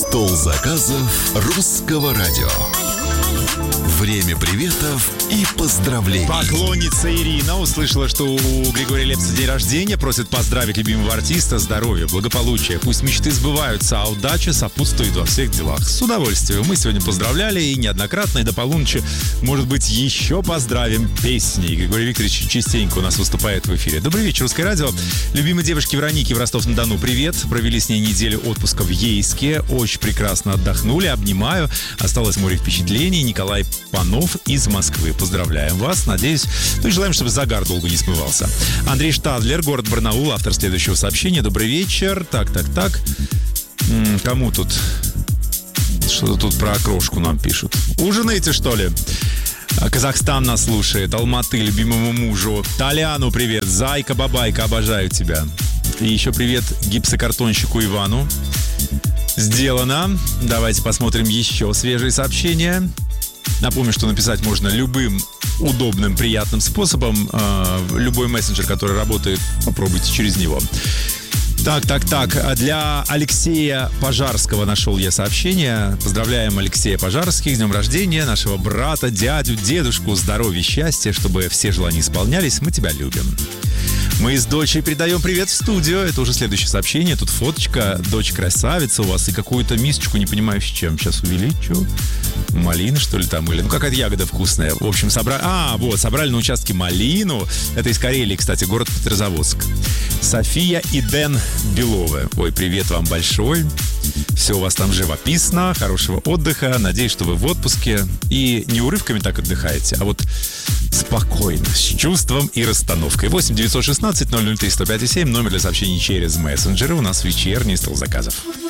Стол заказов русского радио. Время приветов и поздравлений. Поклонница Ирина услышала, что у Григория Лепса день рождения, просит поздравить любимого артиста, здоровья, благополучия. Пусть мечты сбываются, а удача сопутствует во всех делах. С удовольствием. Мы сегодня поздравляли и неоднократно, и до полуночи, может быть, еще поздравим песней. Григорий Викторович частенько у нас выступает в эфире. Добрый вечер, Русское радио. Любимой девушке Веронике в Ростов-на-Дону привет. Провели с ней неделю отпуска в Ейске. Очень прекрасно отдохнули. Обнимаю. Осталось море впечатлений. Николай Панов из Москвы. Поздравляем вас. Надеюсь, и желаем, чтобы загар долго не смывался. Андрей Штадлер, город Барнаул, автор следующего сообщения. Добрый вечер. Так. Кому тут? Что-то тут про окрошку нам пишут. Ужинаете, что ли? Казахстан нас слушает. Алматы, любимому мужу. Толяну привет. Зайка-бабайка, обожаю тебя. И еще привет гипсокартонщику Ивану. Сделано. Давайте посмотрим еще свежие сообщения. Напомню, что написать можно любым удобным, приятным способом. Любой мессенджер, который работает, попробуйте через него. Так. Для Алексея Пожарского нашел я сообщение. Поздравляем Алексея Пожарских с днем рождения, нашего брата, дядю, дедушку. Здоровья, счастья, чтобы все желания исполнялись. Мы тебя любим. Мы с дочей передаем привет в студию. Это уже следующее сообщение. Тут фоточка. Дочь красавица у вас. И какую-то мисочку, не понимаю с чем. Сейчас увеличу. Малина, что ли, там? Или какая-то ягода вкусная. В общем, собрали на участке малину. Это из Карелии, кстати, город Петрозаводск. София и Дэн Беловы. Ой, привет вам большой. Все у вас там живописно. Хорошего отдыха. Надеюсь, что вы в отпуске. И не урывками так отдыхаете, а вот спокойно, с чувством и расстановкой. 8-916-003-105-7. Номер для сообщений через мессенджеры. У нас вечерний стол заказов.